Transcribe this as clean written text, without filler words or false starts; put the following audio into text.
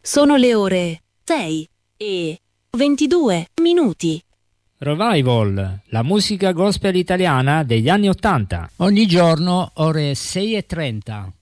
Sono le ore 6:22. Revival, la musica gospel italiana degli anni '80. Ogni giorno ore 6:30.